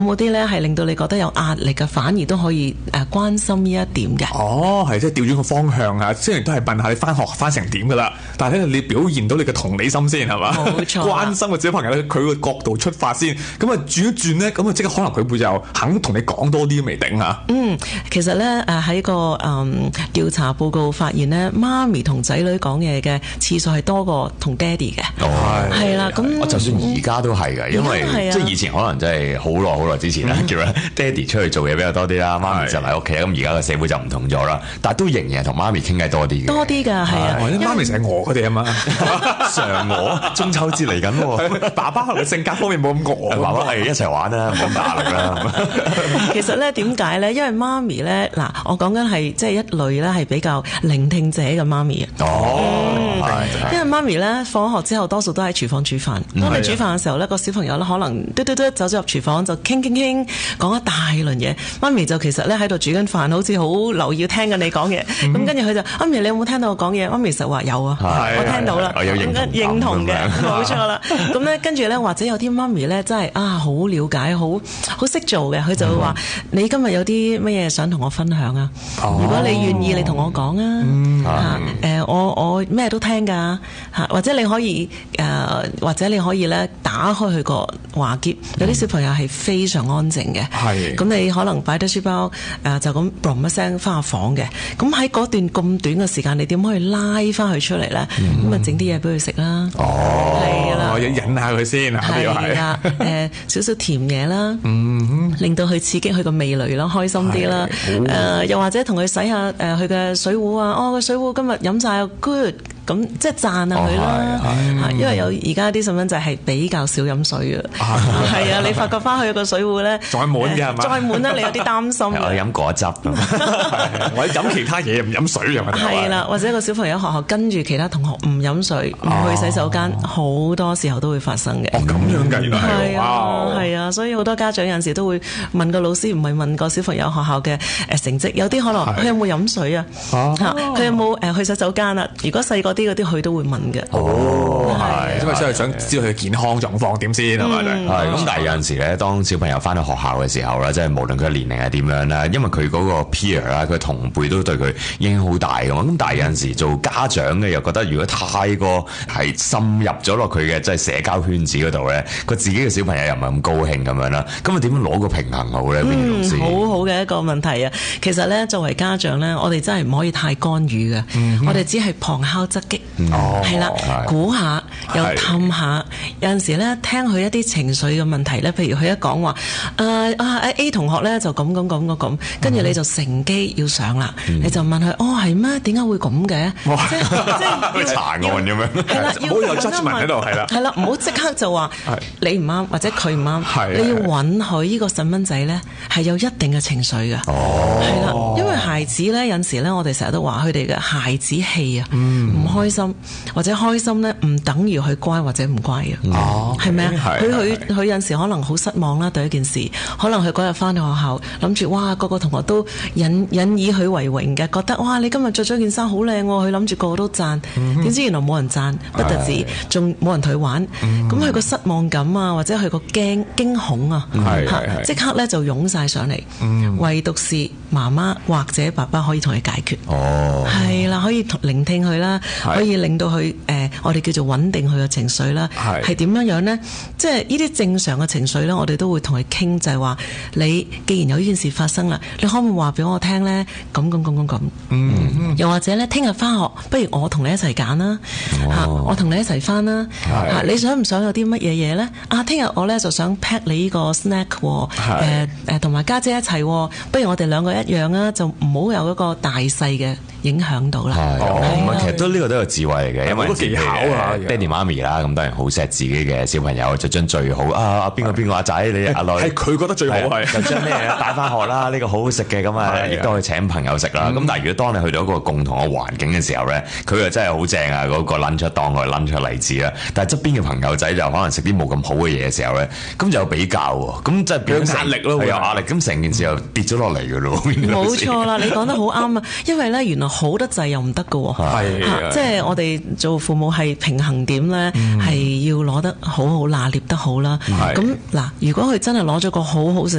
冇啲咧係令到你覺得有壓力嘅，反而都可以關心呢一點嘅。 哦，係即係調轉個方向啊！雖然都係問下你翻學翻成點噶啦，但係咧你表現到你嘅同理心先係嘛？ 冇錯， 關心個小朋友咧，佢個角度出發先，咁啊轉一轉咧，咁啊即刻可能佢會就肯同你講多啲未定啊！ 其實咧喺個調查報告發現咧，媽咪同仔女講嘢嘅次數係多過同爹哋嘅。係啦，咁我就算而家都係嘅，因為即係以前可能真係好耐之前啦，叫咧爹哋出去做嘢比較多啲啦，媽咪就喺屋企。咁而家個社會就唔同咗啦，但係都仍然係同媽咪傾偈多啲嘅。 多啲㗎，係啊， 因為媽咪成日餓佢哋啊嘛， 常餓，中秋節嚟緊喎。 爸爸可能性格方面冇咁餓， 爸爸係一齊玩啦，唔好咁大壓力啦。 其實咧點解咧？因為媽咪咧嗱，我講緊係即係一類咧係比較聆聽者嘅媽咪因為媽咪咧放學之後多數都喺廚房煮飯。當你煮飯嘅時候咧，個小朋友咧可能嘟走咗入廚房就傾講一大輪嘢。媽咪就其實咧喺度煮緊飯，好似好留意聽緊你講嘢。咁跟住佢就媽咪，你有冇聽到我講嘢？媽咪實話有啊，我聽到啦， 我有認同嘅，冇錯啦。咁咧跟住咧，或者有啲媽咪咧真係好了解，好識做嘅，佢就會話：你今日有啲乜嘢想同我分享啊？如果你願意，你同我講啊。我咩都聽㗎嚇，或者你可以咧打開佢個話喼。有啲小朋友係非常安靜嘅，咁你可能擺低書包就咁嘣一聲翻入房嘅。咁喺嗰段咁短嘅時間，你點可以拉翻佢出嚟咧？咁啊整啲嘢俾佢食啦，係啦， 引下佢先啊， 係啦，少少甜嘢啦，令到佢刺激佢個味蕾啦，開心啲啦。又或者同佢洗下佢嘅水壺啊，個水壺今日飲晒 good。咁即係讚下佢啦，因為有而家啲細蚊仔係比較少飲水嘅，係啊，你發覺翻去個水壺咧再滿嘅係嘛？ 再滿咧，你有啲擔心。 我飲果汁， 或者飲其他嘢唔飲水係咪？ 係啦，或者個小朋友學校跟住其他同學唔飲水，唔去洗手間，好多時候都會發生嘅。 咁樣㗎，原來係啊，所以好多家長有陣時都會問個老師，唔係問個小朋友學校嘅成績，有啲可能佢有冇飲水啊？佢有冇去洗手間啊？如果細個啲嗰啲佢都會問嘅。 因為真係想知道佢嘅健康狀況點先係咪？ 咁但係有陣時咧，當小朋友翻到學校嘅時候咧，即係無論佢嘅年齡係點樣啦，因為佢嗰個 peer 啦，佢同輩都對佢影響好大嘅嘛。咁但係有陣時做家長嘅又覺得，如果太過係滲入咗落佢嘅即係社交圈子嗰度咧，佢自己嘅小朋友又唔係咁高興咁樣啦。咁啊點樣攞個平衡好咧？ 好好嘅一個問題啊！其實咧，作為家長咧，我哋真係唔可以太干預嘅，我哋只係旁敲側擊。係啦，估下又氹下，有陣時咧聽佢一啲情緒嘅問題咧，譬如佢一講話A 同學咧就咁，跟住你就乘機要上啦，你就問佢係咩？點解會咁嘅？即係查案咁樣， 係啦， 唔好有 judgment 喺度，係啦， 唔好即刻就話你唔啱或者佢唔啱，你要允許呢個細蚊仔咧係有一定嘅情緒嘅，係啦，因為孩子咧有陣時咧，我哋成日都話佢哋嘅孩子氣啊，唔開心或者開心咧，唔等於佢乖或者唔乖嘅，係咪啊？佢有陣時可能好失望啦，對一件事，可能佢嗰日翻到學校諗住哇，個同學都引以佢為榮嘅，覺得哇你今日着咗件衫好靚喎，佢諗住個個都讚，點知原來冇人讚，不特止，仲冇人同佢玩，咁佢個失望感啊，或者佢個驚恐啊，即刻咧就湧晒上嚟，唯獨是媽媽或者爸爸可以同佢解決，係啦，可以聆聽佢啦，可以令到佢我哋叫做穩定佢嘅情緒啦，係點樣呢？即係呢啲正常嘅情緒呢，我哋都會同佢傾，就係話你既然有呢件事發生啦，你可唔可以話俾我聽呢？咁，又或者呢，聽日翻學，不如我同你一齊揀啦，我同你一齊翻啦，你想唔想有啲乜嘢嘢呢？聽日我呢就想 pack 你呢個 snack，同埋家姐一齊，不如我哋兩個一樣啊，就唔好有一個大細嘅影響到啦。 其實呢個都有智慧嚟嘅，因為好技巧啊， 爹哋媽咪啦，咁當然好錫自己嘅小朋友，就將最好邊個阿仔你阿女係佢覺得最好係， 就將咩帶翻學啦，呢個好好食嘅，咁啊亦都可以請朋友食啦。咁但係如果當你去到一個共同嘅環境嘅時候咧，佢又真係好正啊！嗰個 lunch 當佢 lunch 例子啊，但係側邊嘅朋友仔就可能食啲冇咁好嘅嘢嘅時候咧，咁就有比較喎，咁即係變咗壓力咯，有壓力，咁成件事又跌咗落嚟嘅咯。 冇錯啦，你講得好啱啊！因為咧原來好得滯又唔得㗎喎。 係即係我哋做父母係平衡點咧，係要攞得好好拿捏得好啦。咁嗱，如果佢真係攞咗個好好